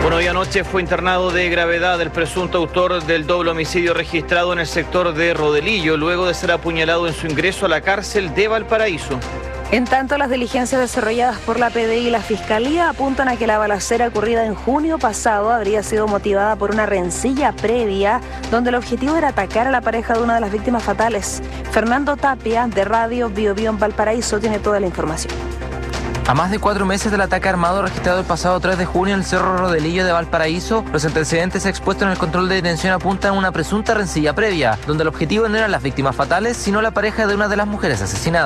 Bueno, hoy anoche fue internado de gravedad el presunto autor del doble homicidio registrado en el sector de Rodelillo, luego de ser apuñalado en su ingreso a la cárcel de Valparaíso. En tanto, las diligencias desarrolladas por la PDI y la Fiscalía apuntan a que la balacera ocurrida en junio pasado habría sido motivada por una rencilla previa, donde el objetivo era atacar a la pareja de una de las víctimas fatales. Fernando Tapia, de Radio Bio Bio en Valparaíso, tiene toda la información. A más de 4 meses del ataque armado registrado el pasado 3 de junio en el Cerro Rodelillo de Valparaíso, los antecedentes expuestos en el control de detención apuntan a una presunta rencilla previa, donde el objetivo no eran las víctimas fatales, sino la pareja de una de las mujeres asesinadas.